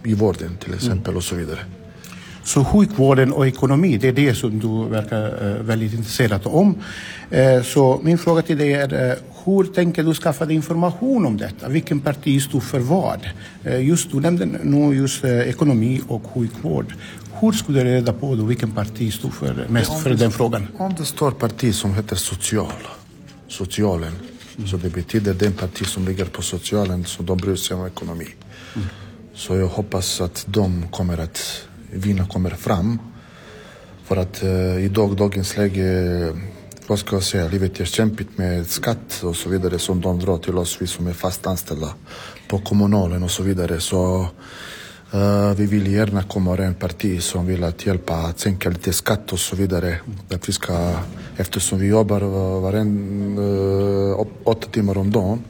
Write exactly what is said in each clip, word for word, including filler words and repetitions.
i vården till exempel mm. och så vidare. Så sjukvården och ekonomi, det är det som du verkar uh, väldigt intresserad om. Uh, så min fråga till dig är, uh, hur tänker du skaffa dig information om detta? Vilken parti står för vad? Uh, just du nämnde nu just uh, ekonomi och sjukvård. Hur skulle du reda på då vilken parti står för mest för den frågan? Om det står parti som heter social, socialen, mm. så det betyder den parti som ligger på socialen, så de bryr sig om ekonomi. Mm. Så jag hoppas att de kommer att vinna kommer fram. För att uh, idag, dagens läge, vad ska jag säga, livet är kämpigt med skatt och så vidare som de drar till oss, vi som är fast anställda på kommunalen och så vidare. Så uh, vi vill gärna komma en parti som vill att hjälpa att sänka lite skatt och så vidare. Att vi ska, eftersom vi jobbar varen, uh, åtta timmar om dagen,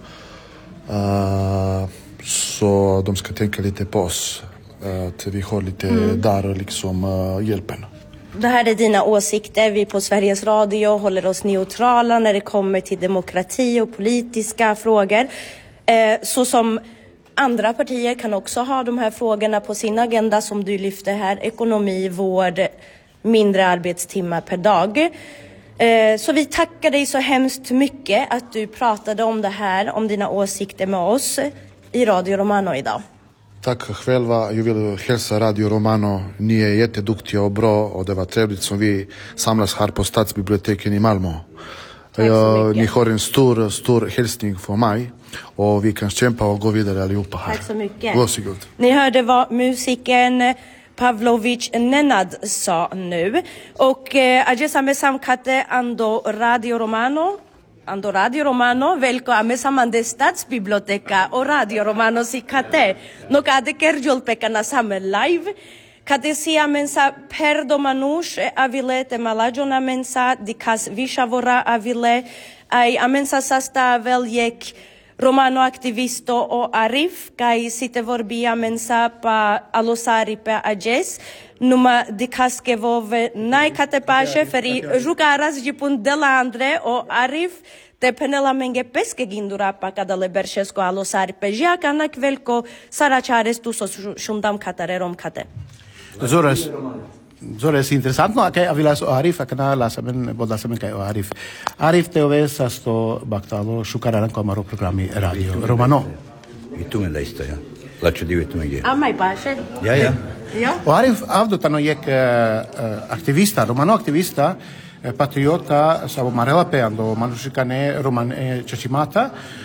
uh, så de ska tänka lite på oss. Att vi har lite mm. där liksom uh, hjälpen. Det här är dina åsikter. Vi på Sveriges Radio håller oss neutrala när det kommer till demokrati och politiska frågor. Eh, så som andra partier kan också ha de här frågorna på sin agenda som du lyfter här. Ekonomi, vård, mindre arbetstimmar per dag. Eh, så vi tackar dig så hemskt mycket att du pratade om det här, om dina åsikter med oss i Radio Romano idag. Tack själva. Jag vill hälsa Radio Romano. Ni är jätteduktiga och bra och det var trevligt som vi samlas här på Stadsbiblioteken i Malmö. Jag, ni har en stor, stor hälsning för mig och vi kan kämpa och gå vidare allihopa här. Tack så mycket. Varsågod. Ni hörde vad musikern Pavlovic Nenad sa nu. Och eh, Ajesame Samkate Ando Radio Romano. Ando Radio Romano, velko ame samande Stadsbiblioteka och Radio Romano si kate. No kade kerjol pekana same live. Kade sia mensa perdo manush avile te malajona mensa dikas vishavora avile. Ai amensa sasta veljek Romano aktivisto o Arif. Kai site vorbia mensa pa alosari pe ajes. Numa dikaske vove najkatepashe feri jukaras jipun delandre o Arif te penela menge peske gindura pa kadale berchesko alosari pe jiaka na kvelko sarachares tu so shundam katarerom kate. Zores Zores interessant no ke avilas o Arif akana lasamen bodasamen kai o Arif. Arif te ovesa sto baktalo shukararan komaro programi Radio Romano. I tu me da isto ja. Lače divite me je. A mai paše? Ja, ja. Ja. O Arif avdotano jek uh, aktivista, romano aktivista, uh, patriota sa marela pe ando manushikane roman e čačimata.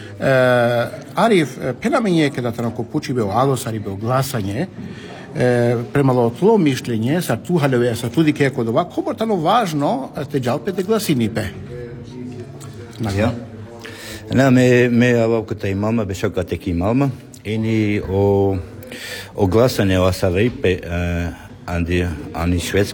Uh, Arif penamenje kada tano kupuči beo alosari beo glasanje, uh, premalo tlo mišljenje sa tu haleve sa tudi keko dova, kobo tano važno te džalpe te glasini pe. Ja. Na me me avokata imama bešokate ki imama. Ini o o glasanje o Asaripe uh, andi ani švedsk